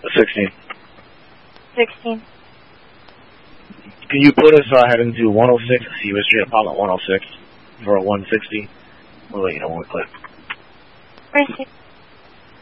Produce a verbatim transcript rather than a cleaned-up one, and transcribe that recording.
sixteen. sixteen. Can you put us uh, heading to one oh six, Seaver Street, apartment one oh six, for a one sixty? We'll let you know when we click. Appreciate it.